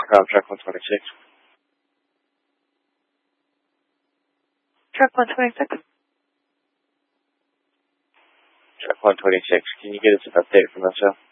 ground, truck 126. Truck 126. Truck 126, can you get us an update from us, sir?